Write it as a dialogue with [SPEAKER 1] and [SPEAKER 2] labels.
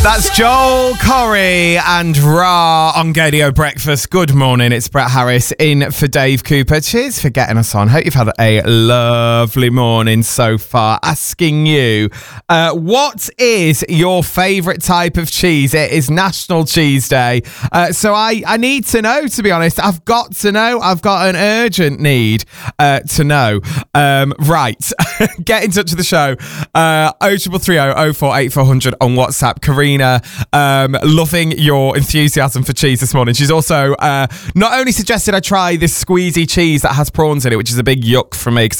[SPEAKER 1] That's Joel Corey and Ra on Gadio Breakfast. Good morning, it's Brett Harris in for Dave Cooper. Cheers for getting us on. Hope you've had a lovely morning so far. Asking you, what is your favourite type of cheese? It is National Cheese Day. So I need to know, to be honest. I've got to know. I've got an urgent need to know. Right. Get in touch with the show. 0330 048400 on WhatsApp. Karina, loving your enthusiasm for cheese this morning. She's also not only suggested I try this squeezy cheese that has prawns in it, which is a big yuck for me because